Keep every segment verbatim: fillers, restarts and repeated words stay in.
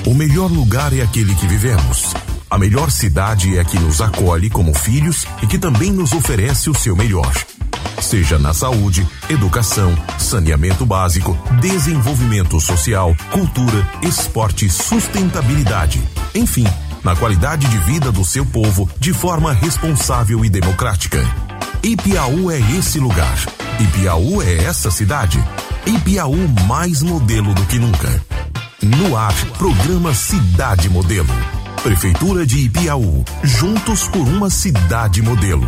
O melhor lugar é aquele que vivemos. A melhor cidade é a que nos acolhe como filhos e que também nos oferece o seu melhor. Seja na saúde, educação, saneamento básico, desenvolvimento social, cultura, esporte, sustentabilidade. Enfim, na qualidade de vida do seu povo de forma responsável e democrática. Ipiaú é esse lugar. Ipiaú é essa cidade. Ipiaú mais modelo do que nunca. No ar, programa Cidade Modelo. Prefeitura de Ipiaú, juntos por uma cidade modelo.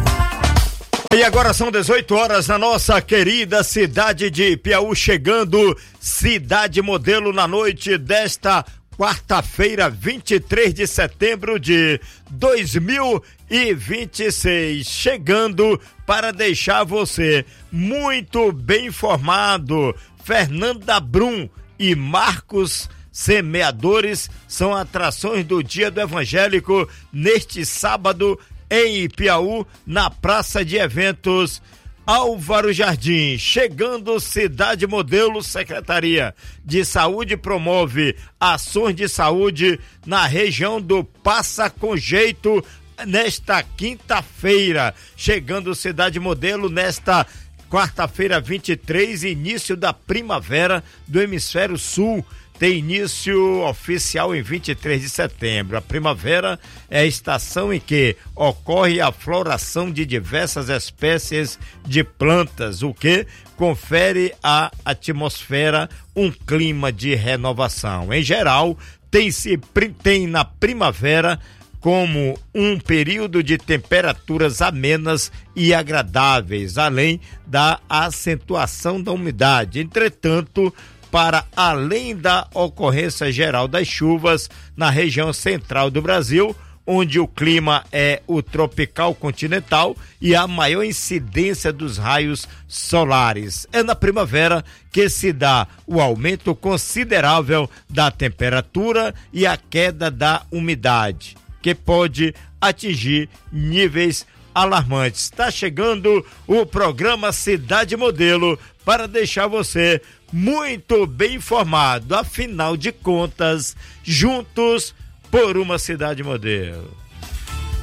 E agora são dezoito horas na nossa querida cidade de Ipiaú, chegando Cidade Modelo na noite desta quarta-feira, vinte e três de setembro de dois mil e vinte e seis, chegando para deixar você muito bem informado. Fernanda Brum e Marcos Semeadores são atrações do Dia do Evangélico neste sábado em Ipiaú, na Praça de Eventos Álvaro Jardim. Chegando Cidade Modelo, Secretaria de Saúde promove ações de saúde na região do Passa com Jeito nesta quinta-feira. Chegando Cidade Modelo nesta quarta-feira, vinte e três, início da primavera do Hemisfério Sul. Tem início oficial em vinte e três de setembro. A primavera é a estação em que ocorre a floração de diversas espécies de plantas, o que confere à atmosfera um clima de renovação. Em geral, tem-se, tem na primavera como um período de temperaturas amenas e agradáveis, além da acentuação da umidade. Entretanto, para além da ocorrência geral das chuvas na região central do Brasil, onde o clima é o tropical continental e a maior incidência dos raios solares. É na primavera que se dá o aumento considerável da temperatura e a queda da umidade, que pode atingir níveis alarmantes. Está chegando o programa Cidade Modelo para deixar você muito bem informado. Afinal de contas, juntos por uma cidade modelo.